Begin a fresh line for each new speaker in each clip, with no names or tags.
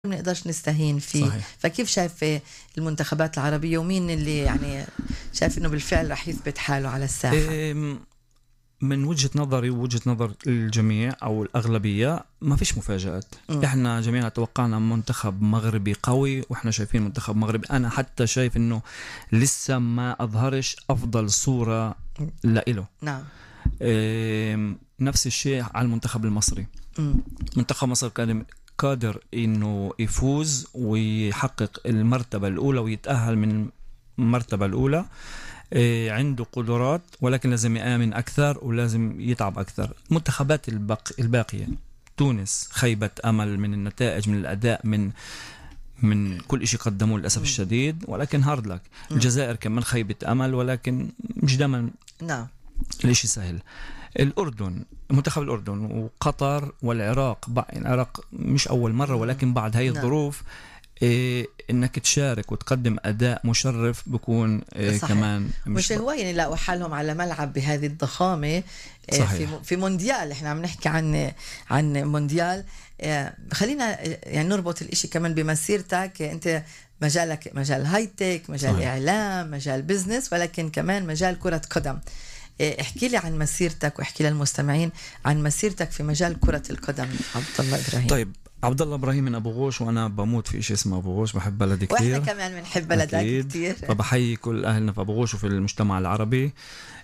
ما نقدرش نستهين فيه.
صحيح.
فكيف شايف المنتخبات العربية ومين اللي يعني شايف انه بالفعل رح يثبت حاله على الساحة؟
من وجهة نظري ووجهة نظر الجميع أو الأغلبية ما فيش مفاجآت. إحنا جميعا توقعنا منتخب مغربي قوي، وإحنا شايفين منتخب مغربي. أنا حتى شايف إنه لسه ما أظهرش أفضل صورة لإله.
نعم.
نفس الشيء على المنتخب المصري. منتخب مصر كان قادر إنه يفوز ويحقق المرتبة الأولى ويتأهل من المرتبة الأولى. عنده قدرات، ولكن لازم يآمن أكثر ولازم يتعب أكثر. المنتخبات الباقية، تونس خيبة أمل من النتائج، من الأداء، من كل إشي قدموه للأسف الشديد، ولكن هارد لك. الجزائر كمان خيبة أمل، ولكن مش دائما
نعم
الإشي سهل. الأردن، منتخب الأردن وقطر والعراق، العراق مش أول مرة، ولكن بعد هاي الظروف انك تشارك وتقدم اداء مشرف بكون كمان
مش هواين يلاقوا حالهم على ملعب بهذه الضخامه. في مونديال، احنا عم نحكي عن مونديال. خلينا يعني نربط الاشي كمان بمسيرتك. انت مجالك مجال هايتك، مجال صحيح. اعلام، مجال بزنس، ولكن كمان مجال كرة قدم. احكي لي عن مسيرتك واحكي للمستمعين عن مسيرتك في مجال كرة القدم عبد الله إبراهيم.
طيب، عبد الله إبراهيم من أبو غوش، وأنا بموت في إشي اسمه أبو غوش، بحب بلدي كتير،
وإحنا كمان بنحب بلدك كتير.
فبحيي كل أهلنا في أبو غوش وفي المجتمع العربي.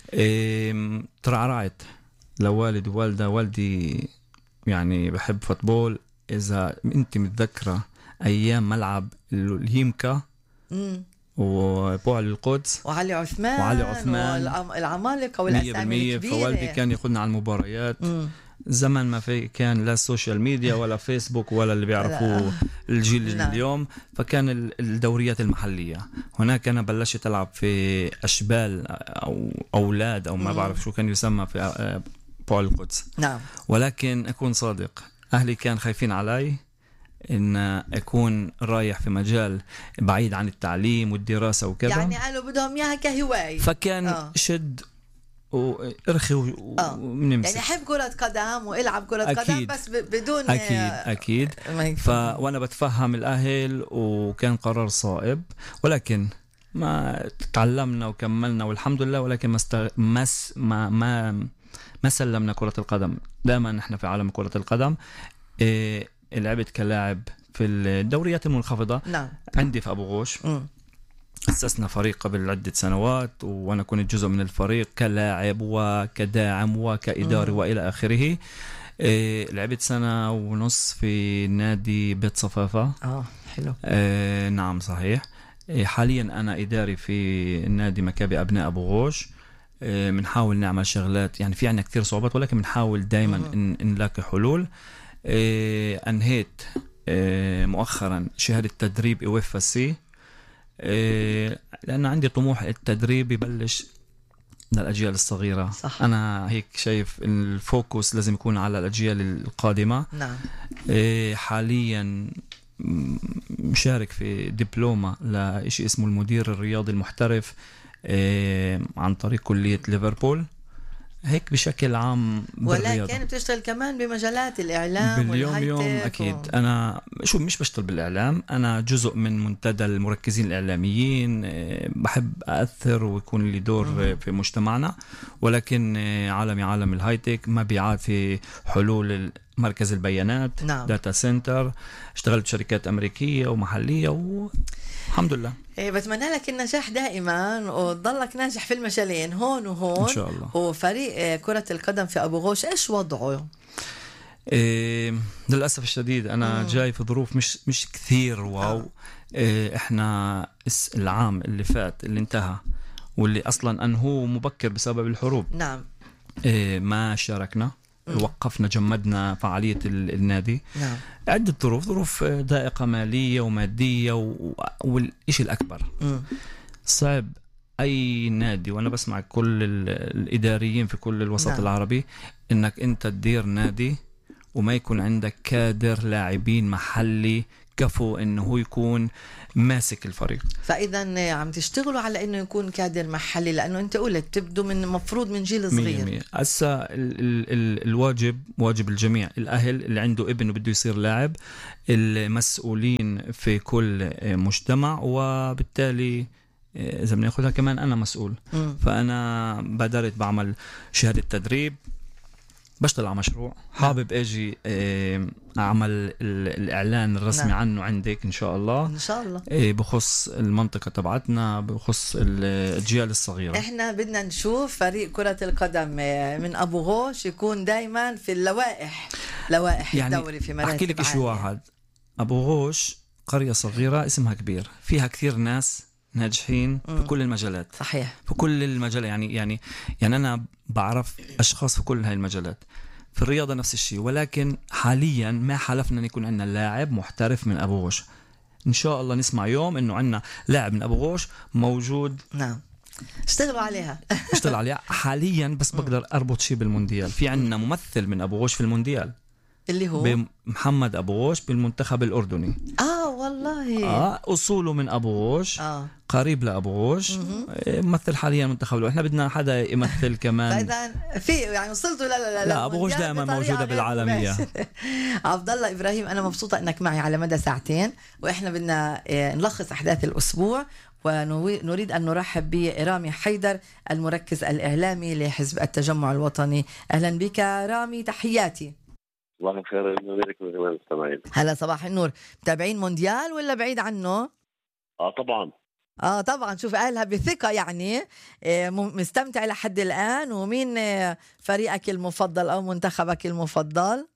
ترعرعت لوالد ووالدة. والدي يعني بحب فوتبول. إذا أنت متذكرة أيام ملعب الهيمكا وبوع القدس
وعلي عثمان والعمالقة والأسامي الكبيرة،
فوالدي كان ياخدنا على المباريات. زمن ما في كان لا السوشيال ميديا ولا فيسبوك ولا اللي بيعرفوه الجيل اليوم. فكان الدوريات المحلية هناك. أنا بلشت ألعب في أشبال أو أولاد أو ما بعرف شو كان يسمى في بوع القدس.
نعم.
ولكن أكون صادق، أهلي كان خايفين علي إن أكون رايح في مجال بعيد عن التعليم والدراسة وكذا.
يعني قالوا بدهم إياها كهواية.
فكان شد وارخي ونمسك.
يعني حب كرة قدم والعب كرة قدم، بس بدون
أكيد. وأنا بتفهم الأهل، وكان قرار صائب، ولكن ما تعلمنا وكملنا والحمد لله. ولكن ما سلمنا كرة القدم. دائما نحن في عالم كرة القدم. لعبت كلاعب في الدوريات المنخفضة.
نعم.
عندي في أبو غوش أسسنا فريق قبل عدة سنوات، وأنا كنت جزء من الفريق كلاعب وكداعم وكإداري وإلى آخره. لعبت 1.5 سنة في نادي بيت صفافة.
حلو.
نعم صحيح. حاليا أنا إداري في نادي مكابي أبناء أبو غوش. بنحاول نعمل شغلات، يعني في عنا كتير صعوبات، ولكن بنحاول دايما نلاقي حلول. أنهيت مؤخرا شهادة تدريب UFSC، لأن عندي طموح التدريب يبلش للأجيال الصغيرة.
صح.
أنا هيك شايف الفوكس لازم يكون على الأجيال القادمة.
نعم.
حاليا مشارك في دبلومة لإشي اسمه المدير الرياضي المحترف عن طريق كلية ليفربول. هيك بشكل عام بالرياضة.
ولكن بتشتغل كمان بمجالات الإعلام
باليوم أكيد. أنا مش بشتغل بالإعلام، أنا جزء من منتدى المركزين الإعلاميين. بحب أثر ويكون لي دور في مجتمعنا، ولكن عالم الهايتك، مبيعات في حلول مركز البيانات.
نعم.
داتا سنتر. اشتغلت بشركات أمريكية ومحلية والحمد لله.
بتمنى لك النجاح دائما وتضلك ناجح في المجالين هون وهون
إن شاء الله.
وفريق كرة القدم في أبو غوش إيش وضعه؟
للأسف الشديد أنا جاي في ظروف مش كثير واو. إحنا العام اللي فات اللي انتهى واللي أصلا أنهو مبكر بسبب الحروب.
نعم.
ما شاركنا. وقفنا، جمدنا فعالية النادي.
نعم.
عدة ظروف ضائقة مالية ومادية والإشي الأكبر صعب أي نادي. وأنا بسمع كل الإداريين في كل الوسط
نعم.
العربي إنك أنت تدير نادي وما يكون عندك كادر لاعبين محلي كفو انه هو يكون ماسك الفريق.
فاذا عم تشتغلوا على انه يكون كادر محلي، لانه انت قلت تبدو من مفروض من جيل صغير.
هسه الواجب واجب الجميع، الاهل اللي عنده ابن وبده يصير لاعب، المسؤولين في كل مجتمع، وبالتالي إذا بناخذها كمان أنا مسؤول. فأنا بدرت بعمل شهادة تدريب، بشتغل على مشروع، حابب أجي أعمل الإعلان الرسمي عنه عندك إن شاء الله.
إن شاء الله.
بخص المنطقة تبعتنا، بخص الأجيال الصغيرة.
إحنا بدنا نشوف فريق كرة القدم من أبو غوش يكون دايما في اللوائح، لوائح يعني الدوري في مراتب.
أحكي لك شيء واحد، أبو غوش قرية صغيرة اسمها كبير، فيها كثير ناس ناجحين في كل المجالات.
صحيح.
في كل المجالات، يعني أنا بعرف أشخاص في كل هاي المجالات. في الرياضة نفس الشيء، ولكن حاليا ما حلفنا أن يكون عندنا لاعب محترف من أبو غوش. إن شاء الله نسمع يوم أنه عندنا لاعب من أبو غوش موجود.
نعم، اشتغلوا عليها.
اشتغل عليها حاليا، بس بقدر أربط شيء بالمونديال. في عندنا ممثل من أبو غوش في المونديال
اللي هو
محمد أبو غوش بالمنتخب الأردني.
والله.
أصوله من أبو غوش. قريب لأبو غوش. يمثل حاليا منتخب. احنا بدنا حدا يمثل كمان.
فإذا في يعني وصلتوا
لا أبو غوش دائما موجودة بالعالمية.
عبد الله إبراهيم، أنا مبسوطة أنك معي على مدى ساعتين، وإحنا بدنا نلخص أحداث الأسبوع، ونريد أن نرحب برامي حيدر المركز الإعلامي لحزب التجمع الوطني. أهلا بك رامي، تحياتي.
صباح الخير لك وجميع المستمعين.
هلا صباح النور. متابعين مونديال ولا بعيد عنه؟
طبعا.
طبعا. شوف قالها بثقة يعني. مستمتع لحد الآن. ومين فريقك المفضل أو منتخبك المفضل؟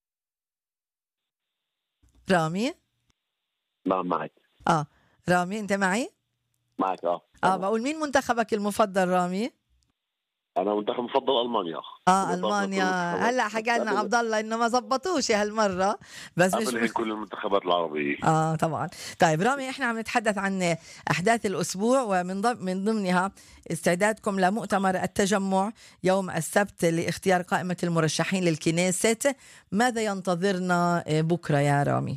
رامي؟
نعم معك.
رامي أنت معي؟
معك.
بقول مين منتخبك المفضل رامي؟
أنا منتخب مفضل ألمانيا.
ألمانيا. هلا حكى لنا عبد الله إنه ما زبطوش هالمرة، بس مش
كل المنتخبات العربية.
طبعا. طيب رامي، إحنا عم نتحدث عن أحداث الأسبوع، ومن ضمنها استعدادكم لمؤتمر التجمع يوم السبت لاختيار قائمة المرشحين للكنيست. ماذا ينتظرنا بكرة يا رامي؟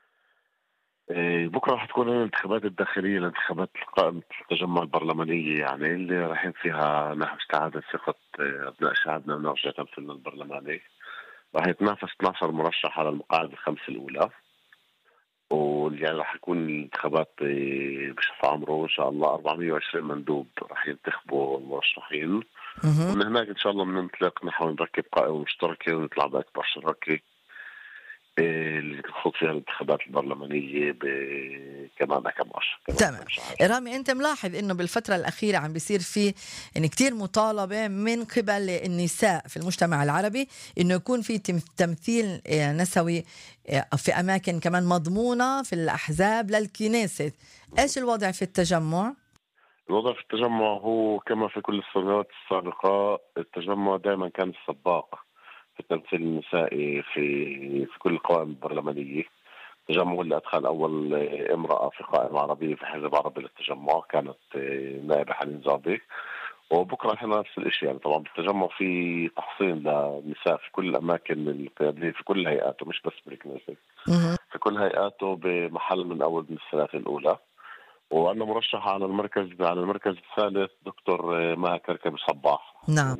بكرة رح تكون الانتخابات الداخلية لانتخابات قائمة التجمع البرلمانية، يعني اللي رايحين فيها نحو استعادة ثقة أبناء شعبنا ونرجع تمثيلنا البرلماني. راح يتنافس 12 مرشح على المقاعد الخمس الأولى، ويعني راح يكون الانتخابات بشرف عمره إن شاء الله 420 مندوب راح ينتخبوا المرشحين. ومن هناك إن شاء الله بننطلق نحو نركب قائمة مشتركة ونطلع بأكبر شراكة اللي تخوض فيها الانتخابات البرلمانية كمان كم أشهر.
تمام. رامي، أنت ملاحظ إنه بالفترة الأخيرة عم بيصير في إن كتير مطالبة من قبل النساء في المجتمع العربي إنه يكون في تمثيل نسوي في أماكن كمان مضمونة في الأحزاب للكنيست. إيش الوضع في التجمع؟
الوضع في التجمع هو كما في كل السنوات السابقة، التجمع دائما كان السباق في التمثيل النسائي في كل القوائم البرلمانية. التجمع اللي أدخل أول امرأة في قائمة عربية في حزب عربي للتجمع كانت نائبة حنين زعبي، وبكرة احنا نفس الشيء. يعني طبعا بالتجمع في تحصين للنساء في كل الأماكن القيادية في كل هيئاته، مش بس بالكنيسة، في كل هيئاته بمحل من أول من الثلاثة الأولى. وأنا مرشح على المركز الثالث دكتور مها كركب صباح.
نعم.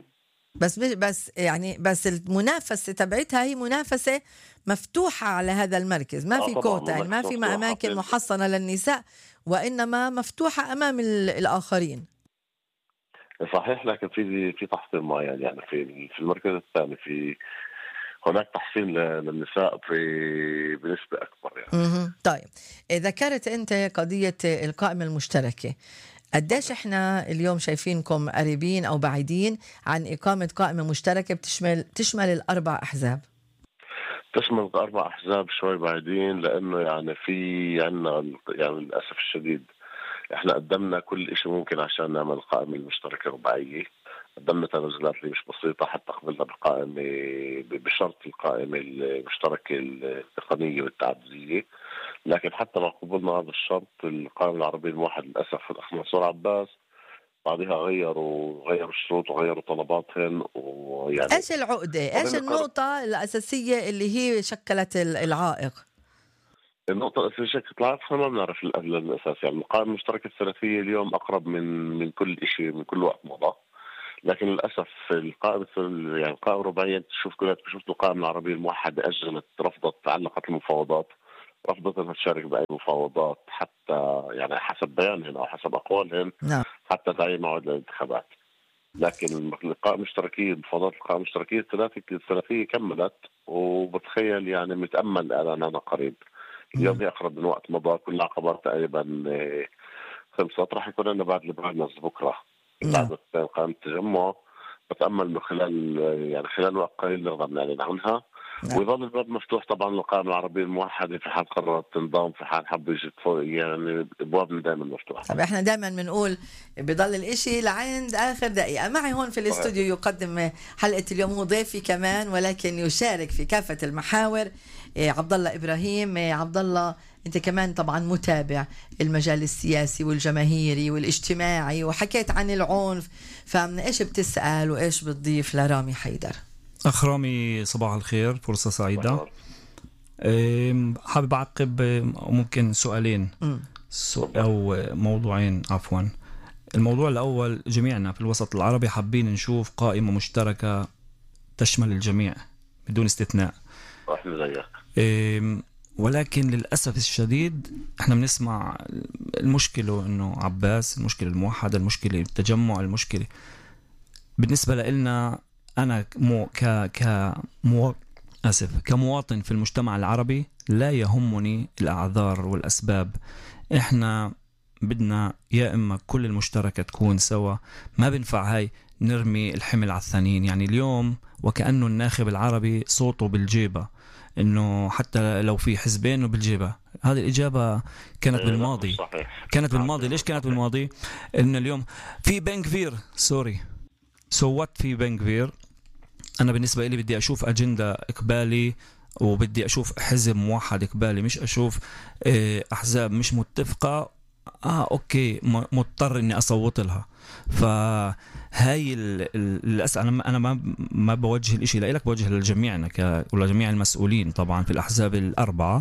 بس المنافسة تبعتها هي منافسة مفتوحة على هذا المركز، ما في كوتا، يعني ما في أماكن محصنة للنساء، وإنما مفتوحة أمام الآخرين.
صحيح، لكن في تحصين معين، يعني في المركز الثاني في هناك تحصين للنساء بنسبة أكبر يعني.
طيب، ذكرت أنت قضية القائمة المشتركة. قديش احنا اليوم شايفينكم قريبين او بعيدين عن اقامه قائمه مشتركه تشمل الاربع احزاب؟
تشمل الاربع احزاب شوي بعيدين، لانه يعني في عندنا يعني للاسف الشديد احنا قدمنا كل شيء ممكن عشان نعمل القائمه المشتركه رباعيه. قدمنا تنازلات اللي مش بسيطه حتى قبلنا بالقائمه بشرط القائمه المشتركه التقنيه والتعدديه، لكن حتى لو قبلنا هذا الشرط القائمة العربية الموحد للأسف الأخ منصور عباس بعدها غيروا الشروط وغيروا طلباتهم. ويعني
ايش العقدة؟ ايش النقطة الأساسية اللي هي شكلت العائق؟
النقطة الأساسية طلعت ما بنعرف الأساس. يعني القائمة المشتركة الثلاثية اليوم أقرب من كل شيء، من كل وقت مضى. لكن للأسف القائمة يعني القائمة الرباعية شفت القائمة العربية الموحدة أجلت، رفضت، علقت المفاوضات، رفضت أنها تشارك بأي مفاوضات حتى يعني حسب بيانهم أو حسب أقوالهم،
نعم.
حتى تعيين موعد للانتخابات. لكن القائمة المشتركية، مفاوضات القائمة المشتركية الثلاثية كملت، وبتخيل يعني متأمل إعلانها قريب. اليوم هي أقرب من وقت مضى، كل العقبات تقريبا خلصت. راح يكون لنا بعد البرنامج بكرة
نعم.
بعد قائمة التجمع. بتأمل من خلال وقت قليل نقدر نعلن عنها.
نعم.
ويظل الباب مفتوح طبعا للقائمة العربية الموحدة في حال قررت تنضم، في حال حب يجي يعني ابوابنا دائما مفتوحة.
طب احنا دائما بنقول بضل الاشي لعند اخر دقيقة. معي هون في الاستوديو يقدم حلقة اليوم هو ضيفي كمان، ولكن يشارك في كافة المحاور، عبد الله ابراهيم. عبد الله، انت كمان طبعا متابع المجال السياسي والجماهيري والاجتماعي، وحكيت عن العنف، فايش بتسأل وايش بتضيف لرامي حيدر؟
أخ رامي صباح الخير، فرصة سعيدة. حابب أعقب ممكن سؤالين أو موضوعين عفوا. الموضوع الأول، جميعنا في الوسط العربي حابين نشوف قائمة مشتركة تشمل الجميع بدون استثناء. ولكن للأسف الشديد احنا بنسمع المشكلة انه عباس، المشكلة الموحدة، المشكلة التجمع، المشكلة بالنسبة لنا أنا كمواطن في المجتمع العربي لا يهمني الأعذار والأسباب. إحنا بدنا يا إما كل المشتركة تكون سوا، ما بنفع هاي نرمي الحمل على الثانيين. يعني اليوم وكأنه الناخب العربي صوته بالجيبة، إنه حتى لو في حزبين وبالجيبة. هذه الإجابة كانت بالماضي. كانت بالماضي. ليش كانت بالماضي؟ إن اليوم في بنكفير سوت في بنكفير. أنا بالنسبة لي بدي أشوف أجندة إقبالي، وبدي أشوف حزب موحد إقبالي، مش أشوف أحزاب مش متفقة. أوكي مضطر إني أصوت لها. فهاي الأسئلة أنا ما بوجه الإشي لك، بوجه لجميعنا ولجميع المسؤولين طبعا في الأحزاب الأربعة.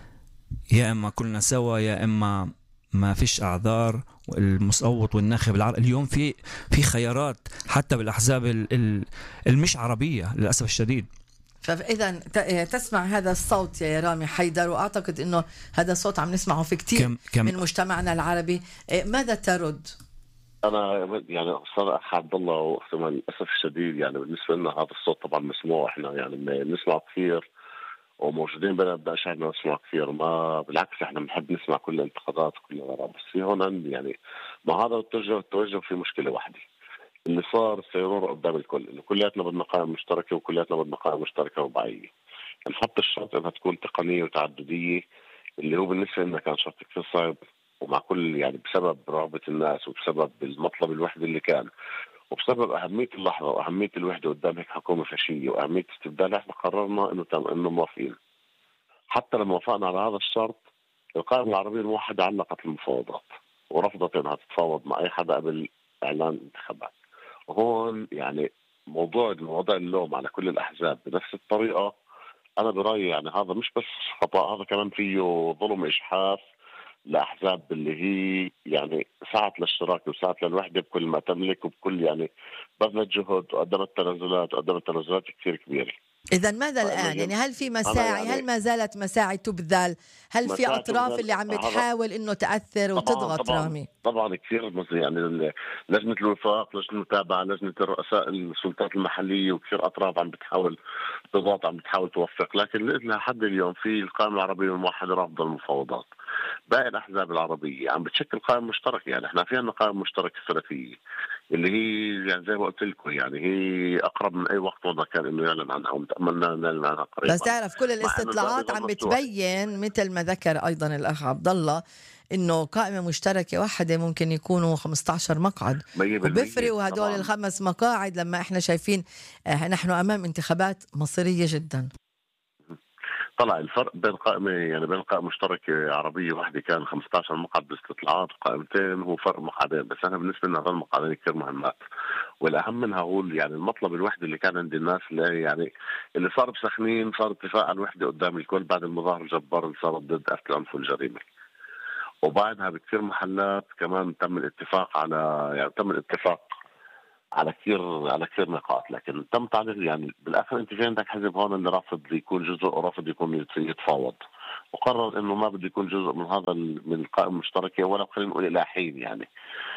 يا إما كلنا سوا، يا إما ما فيش أعذار. المصوت والناخب العربي اليوم في خيارات حتى بالأحزاب المش عربية للأسف الشديد.
فإذا تسمع هذا الصوت يا رامي حيدر، وأعتقد أنه هذا الصوت عم نسمعه في كتير من مجتمعنا العربي. ماذا ترد؟
أنا يعني أستاذ أخ عبد الله، للأسف الشديد يعني بالنسبة لنا هذا الصوت طبعا مسموع. إحنا يعني بنسمع كثير وموجودين بلد شعبنا نسمع كثير، ما بالعكس احنا بنحب نسمع كل الانتقادات وكل الآراء. بس في هون يعني مع هذا التوجه في مشكلة واحدة اللي صار سيرور قدام الكل، انه كلياتنا بدنا قائمة مشتركة وكلياتنا بدنا قائمة مشتركة رباعية. نحط الشرط انها تكون تقنية وتعددية، اللي هو بالنسبة لنا كان شرط كثير صعب، ومع كل يعني بسبب رغبة الناس وبسبب المطلب الوحدة اللي كان وبسبب أهمية اللحظة وأهمية الوحدة قدام هيك حكومة فاشية وأهمية استبدال، احنا قررنا إنه موافقين. حتى لما وافقنا على هذا الشرط، القائمة العربية الموحدة علقت المفاوضات ورفضت إنها تتفاوض مع أي حدا قبل إعلان الانتخابات. وهون يعني موضوع اللوم على كل الأحزاب بنفس الطريقة، أنا برأيي يعني هذا مش بس خطأ، هذا كمان فيه ظلم إجحاف لأحزاب اللي هي يعني سعت للاشتراك وسعت للوحدة بكل ما تملك وبكل يعني بذلت جهد وقدمت تنازلات كثير كبيرة.
إذا ماذا الآن؟ يعني هل في مساعي؟ هل ما زالت مساعي تبذل؟ هل في أطراف اللي عم بتحاول إنه تأثر وتضغط رامي؟
طبعا كثير، يعني لجنة الوفاق، لجنة المتابعة، لجنة الرؤساء السلطات المحلية، وكثير أطراف عم بتحاول تضغط، عم بتحاول توفق. لكن لحد اليوم في القائمة العربية الموحدة رافضة المفاوضات. باقي الأحزاب العربية عم بتشكل قائمة مشتركة. يعني احنا في عندنا قائمة مشتركة ثلاثية اللي هي يعني زي ما قلت لكم، يعني هي أقرب من أي وقت مضى كان إنه يعلن عنها، ونتأملنا نعلن عنها قريبا.
بس تعرف كل الاستطلاعات عم بتبين مثل ما ذكر أيضا الأخ عبد الله إنه قائمة مشتركة واحدة ممكن يكونوا 15 مقعد، وبيفرقوا هدول الخمس مقاعد لما إحنا شايفين نحن أمام انتخابات مصيرية جدا.
طلع الفرق بين قائمة مشتركة عربية واحدة كان 15 مقعد باستطلاعات وقائمتين، هو فرق مقعدين بس. أنا بالنسبة لنا هذول المقعدين كثير مهمات، والأهم منها هو يعني المطلب الوحدة اللي كان عند الناس، اللي يعني اللي صار بسخنين صار اتفاق على الوحدة قدام الكل بعد المظاهر الجبار اللي صارت ضد قتل العنف والجريمة. وبعدها بكثير محلات كمان تم الاتفاق على كثير نقاط، لكن تم تعليق يعني بالاخر انت في عندك حزب هون اللي رافض يكون جزء ورافض يكون يتفاوض، وقرر انه ما بده يكون جزء من هذا من القائمه المشتركه، ولا خلينا نقول الى حين يعني.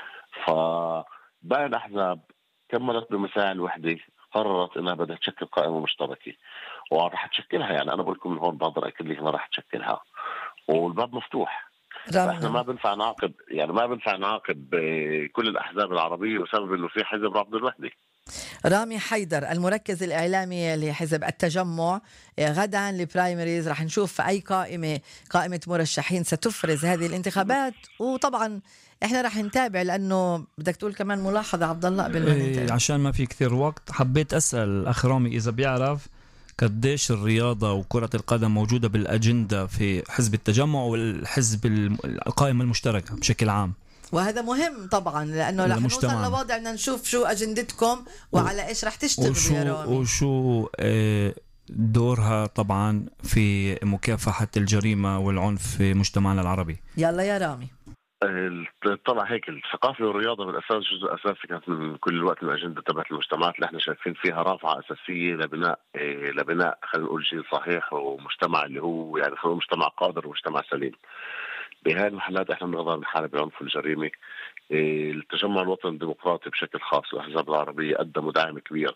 فباقي الاحزاب كملت بمساعي الوحده، قررت انها بدها تشكل قائمه مشتركه وراح تشكلها. يعني انا بقول لكم من هون بقدر اكد لك انها راح تشكلها والباب مفتوح. احنا ما بنفع نعاقب كل الاحزاب العربيه بسبب انه في حزب رافض الوحده.
رامي حيدر المركز الإعلامي لحزب التجمع، غدا البرايمريز رح نشوف أي قائمة مرشحين ستفرز هذه الانتخابات، وطبعا احنا رح نتابع لأنه بدك تقول كمان ملاحظة عبد الله قبل ما ننتهي
عشان ما في كثير وقت. حبيت أسأل أخ رامي إذا بيعرف قديش الرياضة وكرة القدم موجودة بالأجندة في حزب التجمع والحزب القائمة المشتركة بشكل عام.
وهذا مهم طبعا لأنه رح نوصل لوضع بدنا نشوف شو أجندتكم وعلى إيش رح تشتغلوا يا رامي،
وشو دورها طبعا في مكافحة الجريمة والعنف في مجتمعنا العربي.
يلا يا رامي.
طلع هيك الثقافة والرياضة بالأساس جزء أساسي كانت من كل الوقت من الأجندة تبعت المجتمعات اللي احنا شايفين فيها رافعة أساسية لبناء خلينا نقول جيل صحيح ومجتمع اللي هو يعني خلينا مجتمع قادر ومجتمع سليم. بهاي المحلات احنا بنقدر نحارب العنف والجريمة. التجمع الوطني الديمقراطي بشكل خاص والأحزاب العربية قدموا دعم كبير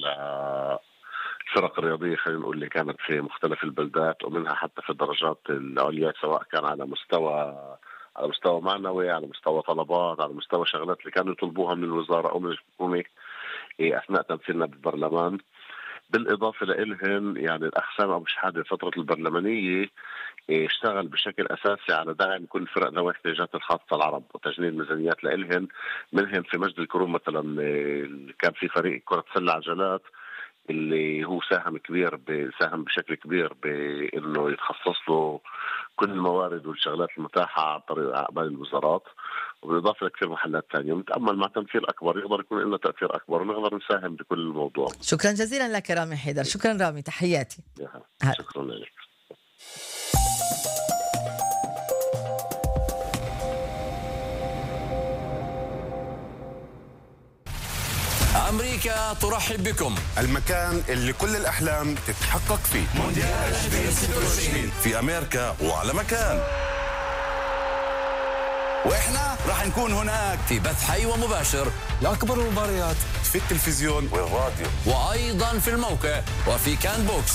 الفرق الرياضية خلينا نقول اللي كانت في مختلف البلدات، ومنها حتى في الدرجات العليا، سواء كان على مستوى معنوي، على مستوى طلبات، على مستوى شغلات اللي كانوا يطلبوها من الوزارة أو من الحكومة أثناء تمثيلنا بالبرلمان. بالإضافة لإلهن يعني الأخ سامي أبو شحادة الفترة البرلمانية اشتغل بشكل أساسي على دعم كل فرق ذوي الاحتياجات الخاصة العرب وتجنيد ميزانيات لإلهن. منهم في مجد الكروم مثلا كان في فريق كرة سلة عجلات اللي هو ساهم بشكل كبير بانه يتخصص له كل الموارد والشغلات المتاحه عن طريق اعمال الوزارات، وبالاضافه لكثير محلات ثانيه. ونتامل مع تمثيل اكبر يقدر يكون لنا تاثير اكبر ونقدر نساهم بكل الموضوع.
شكرا جزيلا لك رامي حيدر. شكرا رامي، تحياتي.
شكرا لك.
أمريكا ترحب بكم،
المكان اللي كل الأحلام تتحقق فيه.
مونديال 2026
في أمريكا وعلى مكان،
وإحنا راح نكون هناك في بث حي ومباشر لأكبر المباريات
في التلفزيون والراديو،
وأيضا في الموقع وفي كان بوكس.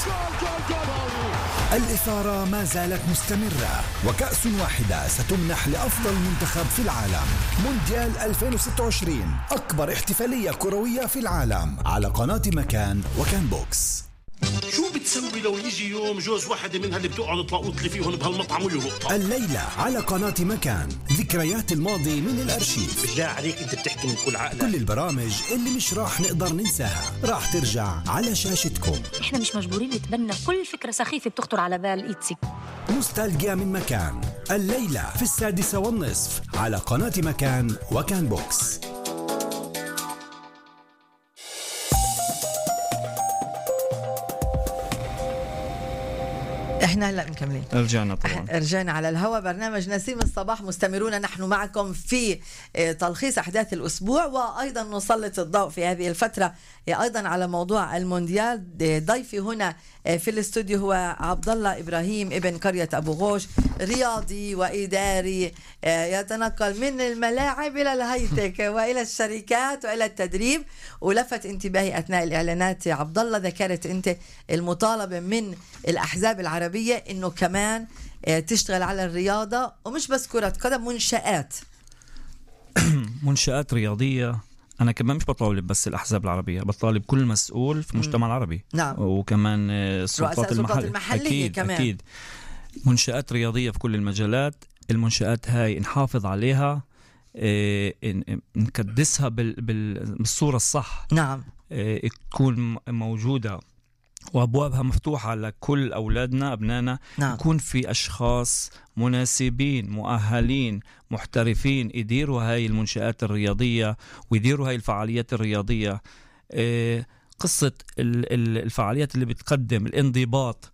الإثارة ما زالت مستمرة، وكأس واحدة ستمنح لأفضل منتخب في العالم. مونديال 2026 أكبر احتفالية كروية في العالم على قناة مكان وكان بوكس.
شو بتسوي لو يجي يوم جوز واحدة منها اللي بتقعد تلاقوط لي فيهم بهالمطعم ويهبطها؟
الليلة على قناة مكان ذكريات الماضي من الأرشيف.
بالله عليك أنت بتحكي من كل عقلك.
كل البرامج اللي مش راح نقدر ننساها راح ترجع على شاشتكم.
احنا مش مجبورين نتبنى كل فكرة سخيفة بتخطر على بال إيتسي.
نوستالجيا من مكان الليلة في 6:30 على قناة مكان وكان بوكس.
احنا هلا مكملين. رجعنا على الهواء. برنامج نسيم الصباح، مستمرون نحن معكم في تلخيص احداث الاسبوع، وايضا نسلط الضوء في هذه الفتره ايضا على موضوع المونديال. ضيفي هنا في الاستوديو هو عبد الله ابراهيم ابن قريه ابو غوش، رياضي واداري يتنقل من الملاعب الى الهايتك والى الشركات والى التدريب. ولفت انتباهي اثناء الاعلانات عبد الله ذكرت انت المطالبه من الاحزاب العربيه انه كمان تشتغل على الرياضه، ومش بس كره قدم،
منشآت رياضيه. أنا كمان مش بطالب بس الأحزاب العربية، بطالب كل مسؤول في المجتمع العربي.
نعم.
وكمان السلطات
المحلية كمان.
أكيد منشآت رياضية في كل المجالات. المنشآت هاي نحافظ عليها، نكدسها بالصورة الصح.
نعم.
تكون موجودة وأبوابها مفتوحة لكل أولادنا أبنائنا.
نعم.
يكون في أشخاص مناسبين مؤهلين محترفين يديروا هاي المنشآت الرياضية ويديروا هاي الفعاليات الرياضية. قصة الفعاليات اللي بتقدم الانضباط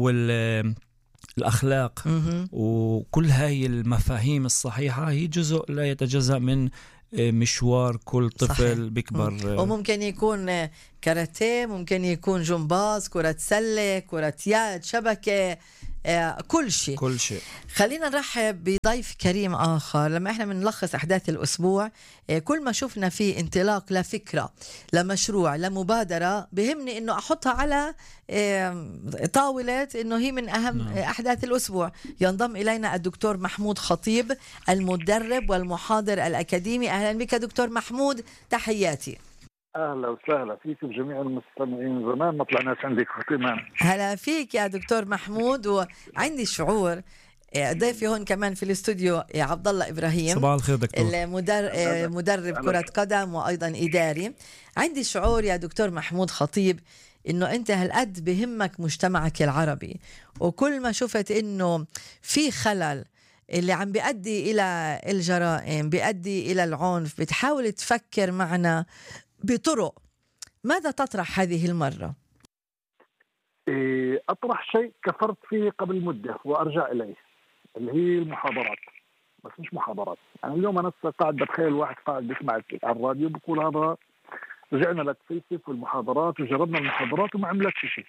والأخلاق وكل هاي المفاهيم الصحيحة هي جزء لا يتجزأ من مشوار كل طفل. صحيح. بيكبر.
وممكن يكون كاراتيه، ممكن يكون جمباز، كرة سلة، كرة يد، شبكة، كل شيء. خلينا نرحب بضيف كريم آخر. لما احنا بنلخص أحداث الأسبوع كل ما شفنا فيه انطلاق لفكرة، لمشروع، لمبادرة، بهمني انه احطها على طاولة انه هي من اهم أحداث الأسبوع. ينضم الينا الدكتور محمود خطيب، المدرب والمحاضر الأكاديمي. اهلا بك دكتور محمود، تحياتي.
اهلا وسهلا فيكم جميع المستمعين. زمان ما طلعناش عندك ختمان.
هلا فيك يا دكتور محمود. وعندي شعور ضيفي هون كمان في الاستوديو عبد الله ابراهيم،
صباح الخير دكتور،
مدرب كرة قدم وايضا اداري. عندي شعور يا دكتور محمود خطيب انه انت هالقد بهمك مجتمعك العربي، وكل ما شفت انه في خلل اللي عم بيؤدي الى الجرائم، بيؤدي الى العنف، بتحاول تفكر معنا بطرق. ماذا تطرح هذه المرة؟
أطرح شيء كفرت فيه قبل مدة وأرجع إليه، اللي هي المحاضرات. بس مش محاضرات. يعني اليوم أنا قاعد بتخيل واحد قاعد بيسمع الراديو بيقول هذا رجعنا للتفلسف والمحاضرات وجربنا المحاضرات وما عملتش شيء.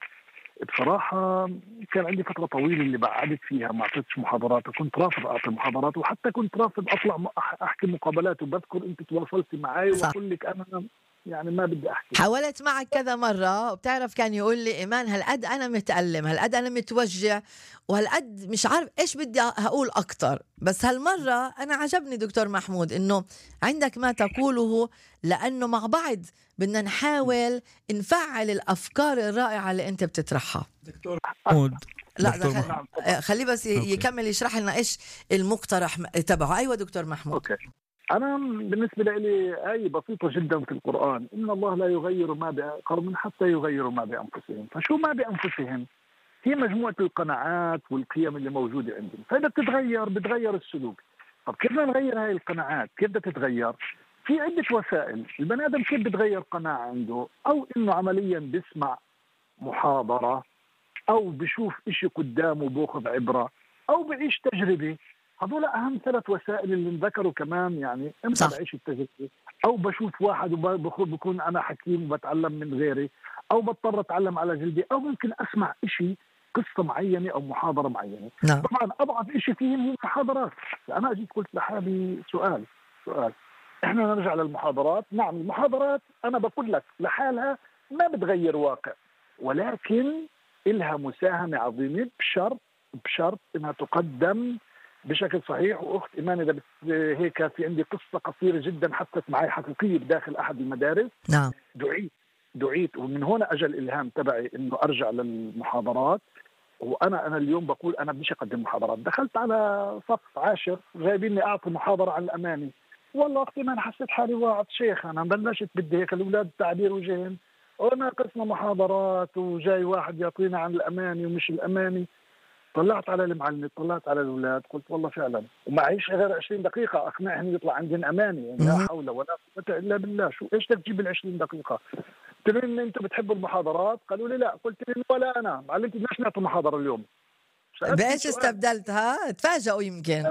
بصراحة كان عندي فترة طويلة اللي بعدت فيها ما أعطيتش محاضرات، وكنت رافض أعطي محاضرات، وحتى كنت رافض أطلع أحكي مقابلات. وبذكر أنت تواصلتي معي وأقول لك أنا يعني ما بدي أحكي.
حاولت معك كذا مرة، وبتعرف كان يقول لي إيمان هالقد أنا متألم، هالقد أنا متوجع، وهالقد مش عارف إيش بدي هقول أكتر. بس هالمرة أنا عجبني دكتور محمود إنه عندك ما تقوله، لأنه مع بعض بدنا نحاول نفعل الأفكار الرائعة اللي أنت بتطرحها.
دكتور محمود
لا خليه بس يكمل يشرح لنا إيش المقترح تبعه. أيوة دكتور محمود.
أوكي. أنا بالنسبة لي آية بسيطة جدا في القرآن: إن الله لا يغير ما بقوم حتى يغيروا ما بأنفسهم. فشو ما بأنفسهم؟ هي مجموعة القناعات والقيم اللي موجودة عندهم، فإذا بتغير السلوك. طب كيف نغير هاي القناعات؟ كيف بدها تتغير؟ في عدة وسائل. البني آدم كيف بتغير قناعة عنده؟ أو إنه عمليا بيسمع محاضرة، أو بشوف إشي قدامه بأخذ عبرة، أو بعيش تجربة. هذول أهم 3 وسائل اللي انذكروا كمان. يعني امتى بعيش التجربة، أو بشوف واحد وبكون أنا حكيم وبتعلم من غيري، أو بضطر أتعلم على جلدي، أو ممكن أسمع إشي قصة معينة أو محاضرة معينة.
نعم.
طبعا أضعف إشي فيهم هي المحاضرات. أنا أجيت قلت لحالي سؤال إحنا نرجع للمحاضرات. نعم المحاضرات أنا بقول لك لحالها ما بتغير واقع، ولكن إلها مساهمة عظيمة بشرط إنها تقدم بشكل صحيح. واخت ايمان اذا هيك في عندي قصه قصيره جدا حدثت معي حقيقيه بداخل احد المدارس.
نعم.
دعيت ومن هنا اجى الالهام تبعي انه ارجع للمحاضرات. وانا اليوم بقول انا بديش اقدم محاضرات. دخلت على صف 10 جايبيني اعطي محاضره عن الاماني. والله اختي ايمان حسيت حالي واعظ شيخ. انا بلشت بدي هيك الاولاد تعبير وجهن وناقصنا محاضرات، وجاي واحد يعطينا عن الاماني ومش الاماني. طلعت على المعلمة، طلعت على الأولاد، قلت والله فعلا ومعيش غير 20 دقيقة أقنعهم يطلع عندنا أماني. يعني لا حول ولا قوة إلا بالله. شو إيش بدك تجيب 20 دقيقة؟ قلت لهم أنتم بتحبوا المحاضرات؟ قالوا لي لا. قلت لهم ولا أنا. معلمتي بدناش نعطي محاضرة اليوم.
بإيش استبدلتها؟ تفاجئوا يمكن.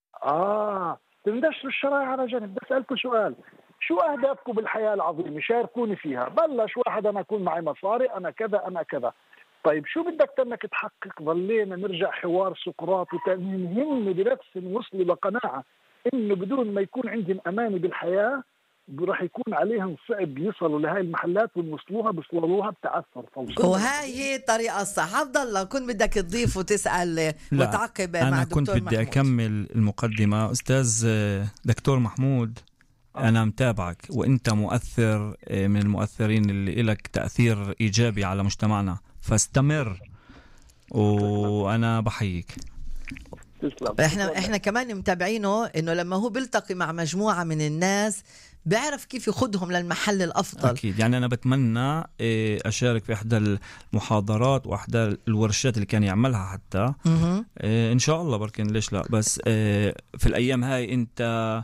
تندشروا الشرائع على جنب. بدي أسألكم سؤال: شو أهدافكم بالحياة العظيمة؟ شاركوني فيها. بلش واحد أنا أكون معي مصاري، أنا كذا أنا كذا. طيب شو بدك تنك تحقق؟ ظلينا نرجع حوار سقراط وتنهن بنفس وصلوا لقناعة إنه بدون ما يكون عندهم أماني بالحياة راح يكون عليهم صعب يصلوا لهاي المحلات، بيوصلوها بتعثر.
وهاي هي الطريقة الصح. عبد الله كنت بدك تضيف وتسأل وتعقب مع
أنا
الدكتور
كنت بدي
محمود.
أكمل المقدمة. أستاذ دكتور محمود، أنا متابعك وإنت مؤثر من المؤثرين اللي لك تأثير إيجابي على مجتمعنا، فاستمر وأنا بحييك.
تسلم.
احنا كمان متابعينه انه لما هو بيلتقي مع مجموعة من الناس بيعرف كيف يخدهم للمحل الأفضل.
أكيد. يعني أنا بتمنى أشارك في إحدى المحاضرات وإحدى الورشات اللي كان يعملها حتى إن شاء الله بركن ليش لا. بس في الأيام هاي أنت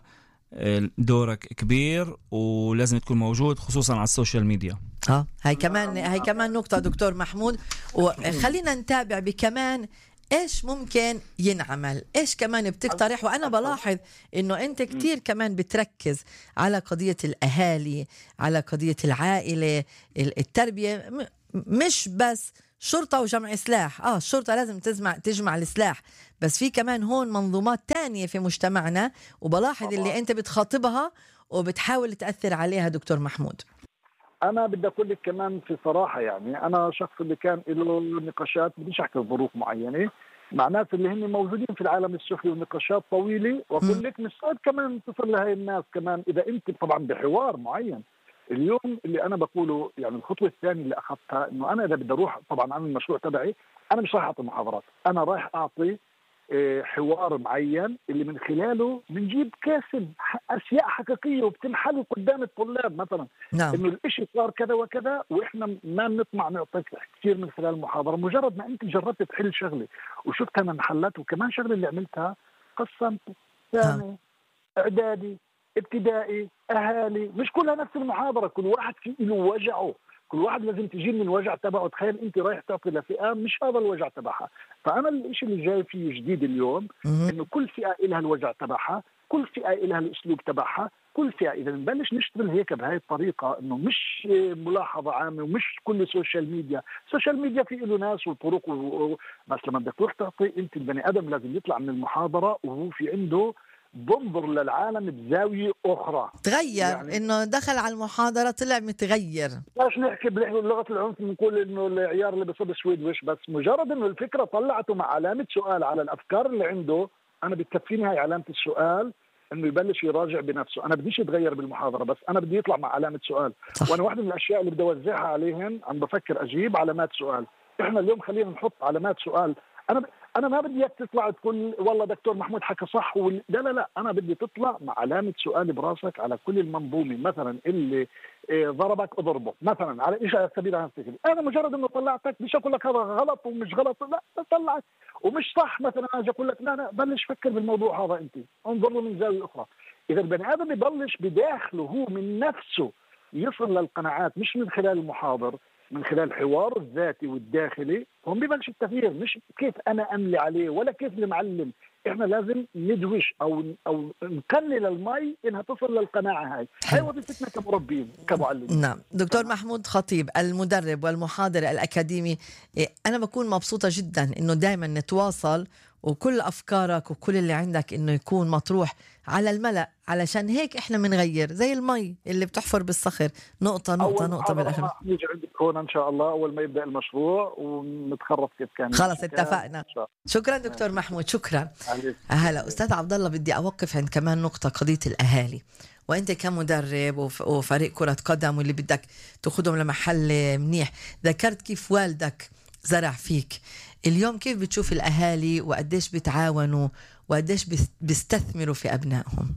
دورك كبير ولازم تكون موجود خصوصا على السوشيال ميديا.
هاي كمان نقطة دكتور محمود. وخلينا نتابع بكمان ايش ممكن ينعمل، ايش كمان بتقترح. وانا بلاحظ انه انت كتير كمان بتركز على قضية الاهالي، على قضية العائلة، التربية، مش بس شرطة وجمع سلاح. الشرطة لازم تجمع السلاح، بس في كمان هون منظومات تانية في مجتمعنا، وبلاحظ اللي انت بتخاطبها وبتحاول تأثر عليها دكتور محمود.
أنا بدي أقول لك كمان في صراحة، يعني أنا شخص اللي كان له نقاشات، بديش أحكي ظروف معينة مع ناس اللي هم موجودين في العالم السفلي ونقاشات طويلة، وأقول لك مش صعب كمان تصل لهي الناس كمان إذا أنت طبعا بحوار معين. اليوم اللي أنا بقوله يعني الخطوة الثانية اللي أخذتها إنه أنا إذا بدي أروح طبعا أعمل المشروع تبعي، أنا مش راح أعطي محاضرات، أنا راح أعطي حوار معين اللي من خلاله بنجيب كاسب أشياء حقيقية وبتنحل قدام الطلاب مثلا.
نعم.
إنه الإشي صار كذا وكذا، وإحنا ما نطمع نعطيك كثير من خلال المحاضرة، مجرد ما أنت جربت تحل شغلة وشفتها من حلات. وكمان شغلة اللي عملتها قسمت ثاني إعدادي ابتدائي أهالي، مش كلها نفس المحاضرة، كل واحد فيه له وجعه، كل واحد لازم تجي من الوجع تبعه. تخيل انت رايح تعطي لفئه مش هذا الوجع تبعها. فانا الشيء اللي جاي فيه جديد اليوم انه كل فئه لها الوجع تبعها، كل فئه لها الاسلوب تبعها، كل فئه اذا نبلش نشتغل هيك بهاي الطريقه، انه مش ملاحظه عامه ومش كل سوشيال ميديا. السوشيال ميديا فيه له ناس وطرق بس لما بدك تروح تعطي انت البني ادم لازم يطلع من المحاضره وهو في عنده بنظر للعالم بزاوية أخرى،
تغير
يعني
إنه دخل على المحاضرة طلع متغير.
لاش نحكي بلغة العنف نقول إنه العيار اللي بصب سويد وش، بس مجرد إنه الفكرة طلعته مع علامة سؤال على الأفكار اللي عنده، أنا بتكفيني هاي علامة السؤال إنه يبلش يراجع بنفسه. أنا بديش يتغير بالمحاضرة، بس أنا بدي يطلع مع علامة سؤال. صح. وأنا واحدة من الأشياء اللي بدي أوزعها عليهم عم بفكر أجيب علامات سؤال. إحنا اليوم خلينا نحط علامات سؤال. أنا ما بدي إياك تطلع تقول والله دكتور محمود حكى صح لا أنا بدي تطلع مع علامة سؤال براسك على كل المنظومة. مثلا اللي ضربك اضربه مثلا على إيش على سبيل المثال. أنا مجرد إنه طلعتك مش أقول لك هذا غلط ومش غلط، لا طلعك ومش صح مثلا أجي أقول لك لا بلش فكر بالموضوع هذا، أنت انظر له من زاوية أخرى. إذا البني آدم يبلش بداخله هو من نفسه يصل للقناعات مش من خلال المحاضر، من خلال حواره الذاتي والداخلي، هم ببلش التغيير. مش كيف أنا أملي عليه ولا كيف المعلم، إحنا لازم ندوش أو نقلل المي إنها تصل للقناعة هاي وظيفتنا كمربين كمعلمين.
نعم. دكتور محمود خطيب المدرب والمحاضر الأكاديمي، أنا بكون مبسوطة جدا إنه دائما نتواصل، وكل أفكارك وكل اللي عندك إنه يكون مطروح على الملأ، علشان هيك إحنا منغير زي المي اللي بتحفر بالصخر، نقطة بالآخر.
نيجي عندك هون إن شاء الله أول ما يبدأ المشروع ونتخرج كيف كان.
خلاص اتفقنا. شكرا دكتور محمود، شكرا. هلا أستاذ عبد الله، بدي أوقف عند كمان نقطة، قضية الأهالي. وأنت كمدرب وفريق كرة قدم واللي بدك تأخذهم لمحل منيح، ذكرت كيف والدك زرع فيك. اليوم كيف بتشوف الأهالي وقديش بتعاونوا وقديش بيستثمروا في أبنائهم؟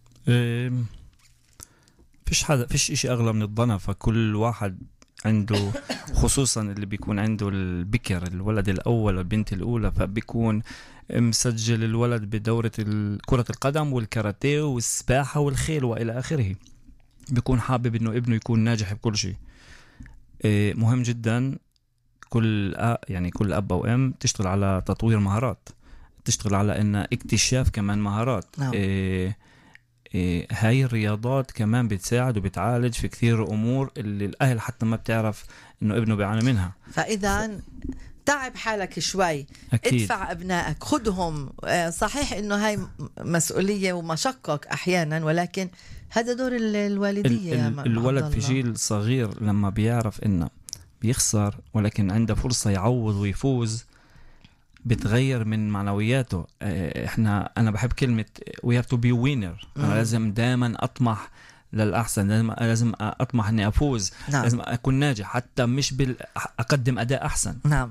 فيش إشي أغلى من الضنا. فكل واحد عنده خصوصا اللي بيكون عنده البكر، الولد الأول والبنت الأولى، فبيكون مسجل الولد بدورة كرة القدم والكاراتيه والسباحة والخيل وإلى آخره. بيكون حابب إنه ابنه يكون ناجح بكل شيء. مهم جدا كل أب أو أم تشتغل على تطوير مهارات، تشتغل على إن اكتشاف كمان مهارات.
نعم.
هاي الرياضات كمان بتساعد وبتعالج في كثير أمور اللي الأهل حتى ما بتعرف إنه ابنه بيعاني منها.
فإذا تعب حالك شوي،
أكيد.
ادفع أبنائك، خدهم. صحيح إنه هاي مسؤولية ومشقة أحيانا، ولكن هذا دور الوالدية.
الولد في جيل صغير لما بيعرف إنه بيخسر ولكن عنده فرصة يعوض ويفوز، بتغير من معنوياته. أنا بحب كلمة we have to be winner. أنا لازم دائما أطمح للأحسن، لازم أطمح أني أفوز.
نعم.
لازم أكون ناجح حتى مش أقدم أداء أحسن.
نعم.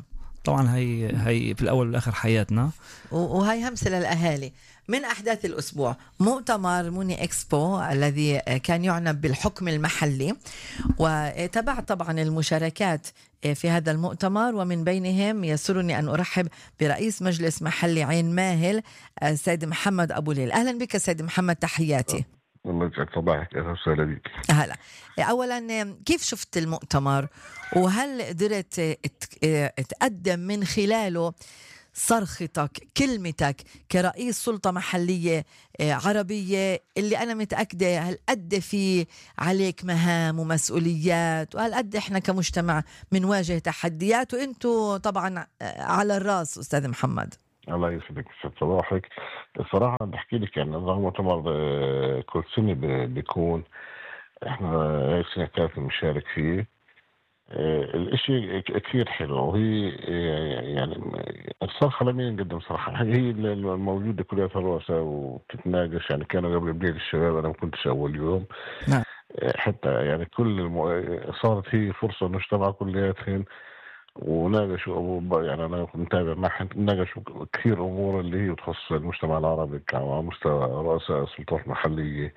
طبعا هي في الأول والآخر حياتنا،
وهي همسة للأهالي. من أحداث الأسبوع مؤتمر موني إكسبو الذي كان يعنى بالحكم المحلي، وتابعت طبعا المشاركات في هذا المؤتمر، ومن بينهم يسرني أن أرحب برئيس مجلس محلي عين ماهل السيد محمد أبو ليل. أهلا بك سيد محمد، تحياتي.
الله يسعد صباحك، اهلا وسهلا بك.
هلا. اولا كيف شفت المؤتمر، وهل قدرت تقدم من خلاله صرختك كلمتك كرئيس سلطة محلية عربية اللي أنا متأكدة هل قد في عليك مهام ومسؤوليات، وهل قد إحنا كمجتمع منواجه تحديات، وإنتو طبعا على الرأس أستاذ محمد.
الله يسعدك، يسعد صباحك. الصراحة بحكي لك يعني هذا مؤتمر كل سنة بيكون، احنا هاي السنة الثالثة بنشارك فيه. الاشي كثير حلو، وهي يعني الصرخة لمين نقدم صراحة، هي الموجودة كلها الرؤساء وبتتناقش. يعني كانوا قبل بداية الشباب، أنا ما كنتش أول يوم.
نعم.
حتى يعني صارت هي فرصة إنه اجتمعوا كلياتهم وناقشوا. يعني أنا كنت متابع معهم، ناقشوا كثير أمور اللي هي تخص المجتمع العربي على مستوى رؤساء السلطات المحلية.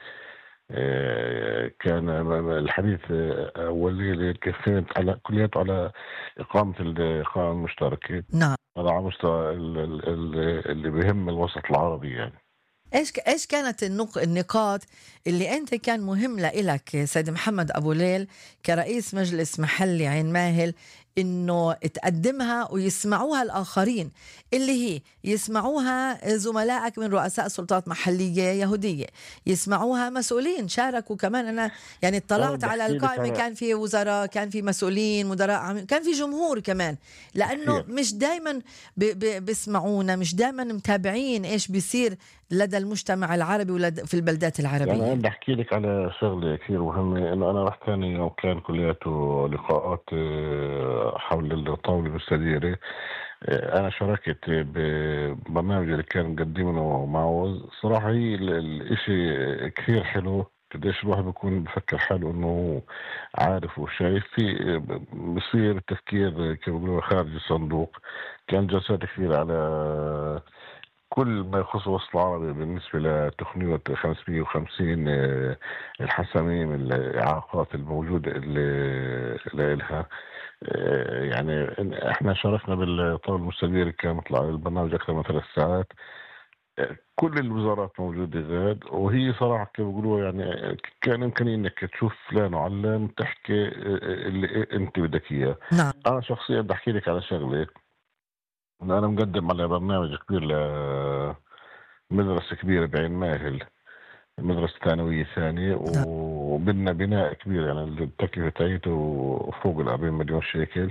كان الحديث أولي كانت على كلياته على إقامة الإقامة المشتركة.
نعم.
على مستوى اللي بهم الوسط العربي. يعني
ايش كانت النقاط اللي انت كان مهم لإلك سيد محمد ابو ليل كرئيس مجلس محلي عين ماهل انه تقدمها ويسمعوها الاخرين، اللي هي يسمعوها زملائك من رؤساء سلطات محلية يهودية، يسمعوها مسؤولين شاركوا كمان. انا يعني اطلعت على القائمة، كان في وزراء، كان في مسؤولين، مدراء عام، كان في جمهور كمان، لانه مش دايما بيسمعونا، مش دايما متابعين ايش بيصير لدى المجتمع العربي في البلدات العربية.
يعني أنا بحكي لك على شغلة كثير مهمة، إنه أنا رحت ثاني يوم كان كلياته لقاءات حول الطاولة المستديرة. أنا شاركت ببرنامج اللي كان مقدمه معوز. صراحة هي الإشي كثير حلو، قديش الواحد بيكون بفكر حاله إنه عارف وشايف في بصير التفكير كيف بيقولوا خارج الصندوق. كان جلسات كثير على كل ما يخص الوسط العربي بالنسبة لتقنية 550 الحسامين، الإعاقات الموجودة اللي لها. يعني احنا شاركنا بالطاولة المستديرة، كان مطلع البرنامج أكثر من 3 ساعات. كل الوزارات موجودة غاد، وهي صراحة كيف بيقولوا يعني كان إمكانية إنك تشوف فلان وعلان تحكي اللي أنت بدك إياه.
نعم.
أنا شخصيا بدي أحكي لك على شغلة، أنا مقدم على برنامج كبير لمدرسة كبيرة بعين ماهل، مدرسة ثانوية ثانية، وبدنا بناء كبير. يعني التكلفة تاعته فوق 40 مليون شيكل.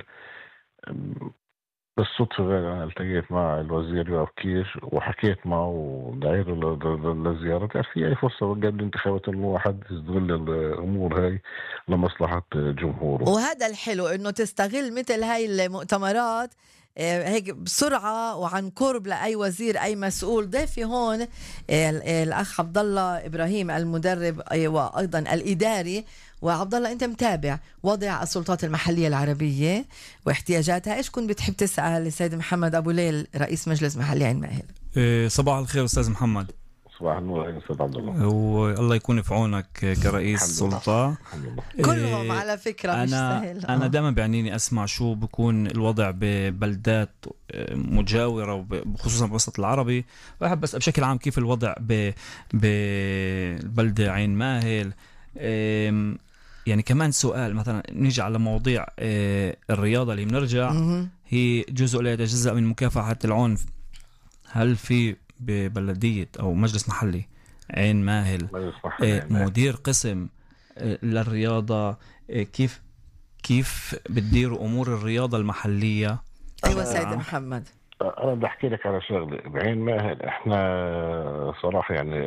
بالصدفة أنا التقيت مع الوزير يوآب كيش وحكيت معه ودعيله للزيارة. تعرف في أي فرصة قبل الانتخابات إنه واحد يستغل الأمور هاي لمصلحة جمهوره.
وهذا الحلو إنه تستغل مثل هاي المؤتمرات هيك بسرعة وعن قرب لأي وزير أي مسؤول. ضيفي هون الأخ عبد الله إبراهيم المدرب وأيضا الإداري. وعبد الله أنت متابع وضع السلطات المحلية العربية واحتياجاتها، إيش كنت بتحب تسأل السيد محمد أبو ليل رئيس مجلس محلي عين ماهل؟
صباح الخير أستاذ محمد.
صباح النور يا أستاذ عبد الله،
والله يكون في عونك كرئيس سلطة.
كلهم على فكرة مش سهل.
أنا دائما بعنيني أسمع شو بكون الوضع ببلدات مجاورة وخصوصا بالوسط العربي، وأحب بس بشكل عام كيف الوضع ببلدة عين ماهل. يعني كمان سؤال مثلا نيجي على مواضيع الرياضة اللي بنرجع هي جزء لا يتجزأ من مكافحة العنف. هل في ببلدية أو مجلس محلي عين ماهل مدير قسم للرياضة؟ كيف بتديروا أمور الرياضة المحلية؟
أيوة سيد محمد،
أنا بحكي لك على شغلة بعين ماهل. إحنا صراحة يعني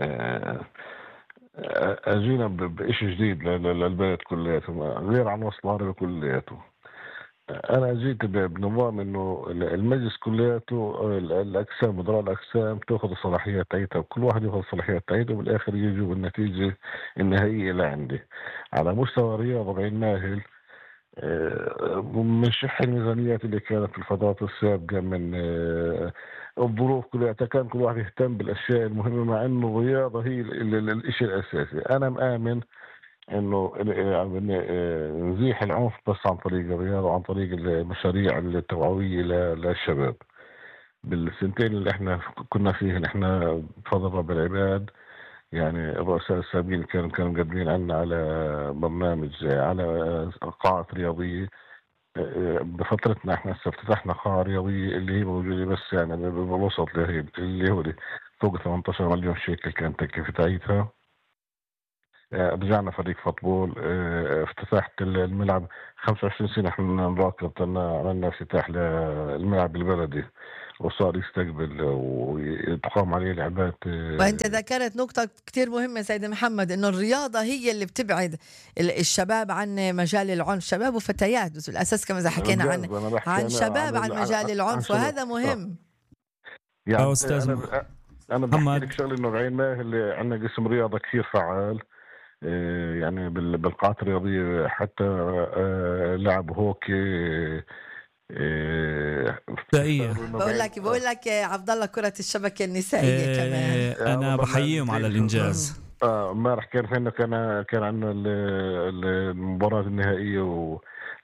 أجينا بإشي جديد للبلد كلياته غير عن وسط العربي كلياته. أنا جيت بنظام إنه المجلس كلياته الأقسام، مدراء الأقسام تأخذ الصلاحيات تاعتها، وكل واحد يأخذ الصلاحيات تاعته، وبالآخر يجوا بالنتيجة النهائية اللي عندي على مستوى الرياضة بعين ماهل. من شح الميزانيات اللي كانت في الفترات السابقة، من الظروف كلها، كان كل واحد يهتم بالأشياء المهمة، مع إنه الرياضة هي الشيء الأساسي. أنا مآمن إنه نزيح العنف بس عن طريق الرياضة وعن طريق المشاريع التوعوية للشباب. بالسنتين اللي احنا كنا فيهن احنا بفضل رب العباد، يعني الرؤساء السابقين كانوا مقدمين عنا على برنامج، على قاعة رياضية. بفترتنا احنا افتتحنا قاعة رياضية اللي هي موجودة بس يعني بالوسط اللي هو فوق 18 مليون شيكل كانت تكلفتها. رجعنا فريق فوتبول، افتتحت الملعب 25 سنة احنا نراقب، عملنا افتتاح للملعب البلدي وصار يستقبل ويتقام عليه لعبات.
وانت ذكرت نقطة كتير مهمة سيد محمد، انه الرياضة هي اللي بتبعد الشباب عن مجال العنف، شباب وفتيات بس الاساس كما حكينا عن شباب عن مجال العنف، وهذا مهم.
يعني استاذ انا بحكي لك شغله، انه بعين ماهل عندنا قسم رياضة كثير فعال، يعني بالقاعات الرياضية، حتى لعب هوكي.
بقول لك عبد الله كرة الشبكة النسائية كمان
أنا بحييهم على الإنجاز.
امبارح كان عندنا المباراة النهائية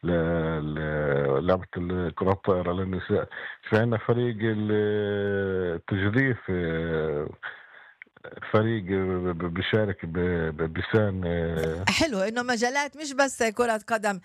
لعبة كرة الطائرة للنساء. في عندنا فريق التجديف، فريق بيشارك بسان
حلو، انه مجالات مش بس كرة قدم.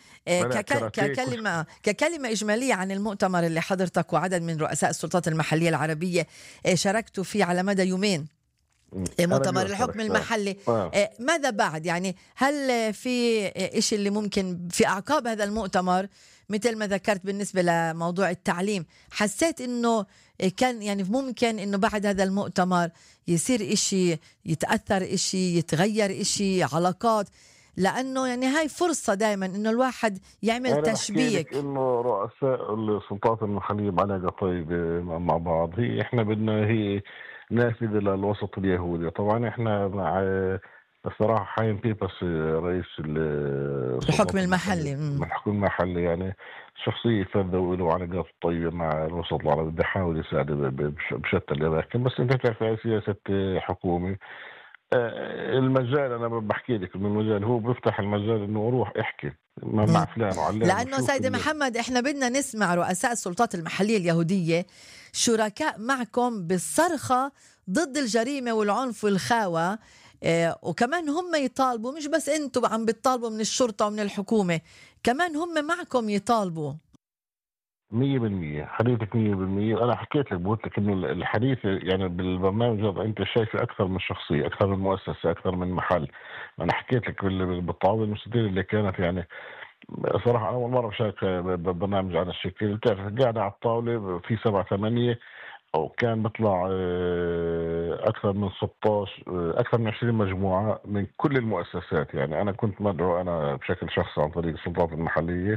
ككلمة إجمالية عن المؤتمر اللي حضرتك وعدد من رؤساء السلطات المحلية العربية شاركتوا فيه على مدى يومين، مؤتمر الحكم المحلي. ماذا بعد؟ يعني هل في إشي اللي ممكن في أعقاب هذا المؤتمر مثل ما ذكرت بالنسبة لموضوع التعليم؟ حسيت إنه كان يعني ممكن إنه بعد هذا المؤتمر يصير إشي، يتأثر إشي، يتغير إشي، علاقات، لأنه يعني هاي فرصة دائما إنه الواحد يعمل تشبيك.
إنه رؤساء السلطات المحلية بعلاقة طيبة مع بعض، هي إحنا بدنا هي نافذة للوسط اليهودي. طبعا إحنا مع الصراحة حايم بيبس رئيس
الحكم المحلي،
الحكم المحلي يعني شخصية فذة وله علاقات طيبة مع الوسط العربي، بده يحاول يساعد بشتى الأماكن. بس أنت تعرف سياسة حكومي، المجال أنا بحكي لك من المجال هو بيفتح المجال إنه أروح أحكي مع فلان وعلان.
لأنه سيد محمد إحنا بدنا نسمع رؤساء السلطات المحلية اليهودية شركاء معكم بالصرخة ضد الجريمة والعنف والخاوة، وكمان هم يطالبوا، مش بس انتوا عم بتطالبوا من الشرطة ومن الحكومة، كمان هم معكم يطالبوا.
100% حديثك 100%. أنا حكيت لك بقول لك إنه الحديث يعني بالبرنامج هذا أنت شايف أكثر من شخصية، أكثر من مؤسسة، أكثر من محل. أنا حكيت لك بالطاولة المستدير اللي كانت يعني صراحة أول مرة بشارك ببرنامج على الشكل. بتعرف قاعدة على الطاولة في 7-8 وكان بطلع أكثر من 16 أكثر من 20 مجموعة من كل المؤسسات. يعني أنا كنت مدعو أنا بشكل شخصي عن طريق السلطات المحلية.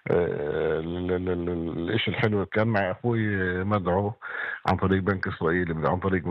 الإشي الحلو كان معي أخوي مدعو عن طريق بنك إسرائيل، عن طريق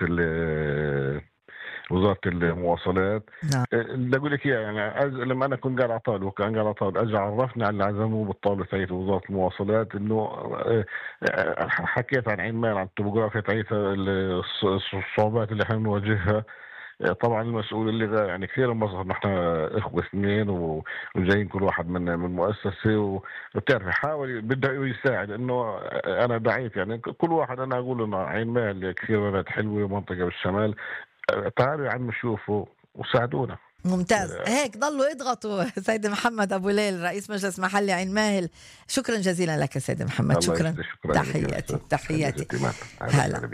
وزارة المواصلات. اللي أقول لك يعني لما أنا كنت قاعد على طاولة وكان قاعد على طاولة أجي عرفني على اللي عزموه بالطاولة تاعت وزارة المواصلات، إنه حكيت عن عين مال، عن التوبوغرافيا تاعتها، الصعوبات اللي احنا نواجهها. طبعا المسؤول اللي يعني كثير انبسط ان احنا اخوة اثنين وجايين كل واحد من مؤسسة، وبتعرف حاول بده يساعد. انه انا دعيت يعني كل واحد، انا اقول انه عين مال كثير بلد حلوة ومنطقة بالشمال، تعالوا يا عم شوفوا وساعدونا.
ممتاز، هيك ضلوا اضغطوا. سيد محمد أبو ليل رئيس مجلس محلي عين ماهل، شكرا جزيلا لك سيد محمد. شكرا. تحياتي. هلا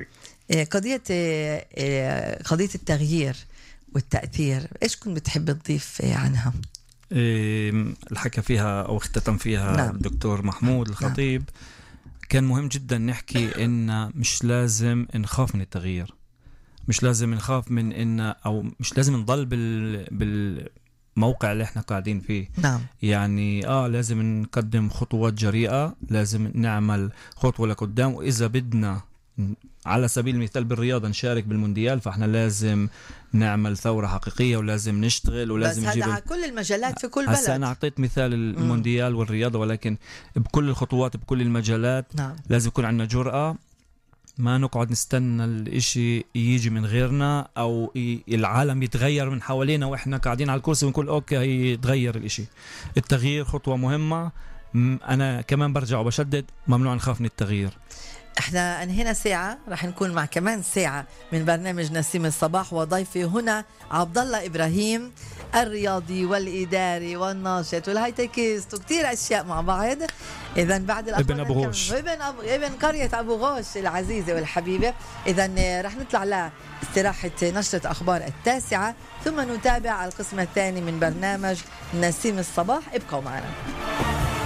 قضية التغيير والتأثير، ايش كنت بتحب تضيف عنها؟
الحكى فيها او اختتم فيها الدكتور محمود الخطيب. كان مهم جدا نحكي ان مش لازم نخاف من التغيير، مش لازم نخاف من إن أو مش لازم نضل بالموقع اللي احنا قاعدين فيه. يعني لازم نقدم خطوات جريئة، لازم نعمل خطوة لقدام، وإذا بدنا على سبيل المثال بالرياضة نشارك بالمونديال، فاحنا لازم نعمل ثورة حقيقية ولازم نشتغل ولازم
نجيب. بس هذا على كل المجالات في كل بلد.
أنا أعطيت مثال المونديال والرياضة، ولكن بكل الخطوات بكل المجالات
نعم.
لازم يكون عندنا جرأة، ما نقعد نستنى الاشي يجي من غيرنا أو العالم يتغير من حوالينا وإحنا قاعدين على الكرسي ونقول أوكي يتغير الاشي. التغيير خطوة مهمة. أنا كمان برجع وبشدد، ممنوع نخاف من التغيير.
احنا انهينا ساعة، رح نكون مع كمان ساعة من برنامج نسيم الصباح، وضيفي هنا عبد الله إبراهيم، الرياضي والإداري والناشط والهايتكيست وكتير أشياء مع بعض. إذا بعد
ابن أبو غوش،
ابن قرية أبو غوش العزيزة والحبيبة. إذا رح نطلع لاستراحة نشرة أخبار 9، ثم نتابع القسم الثاني من برنامج نسيم الصباح. ابقوا معنا.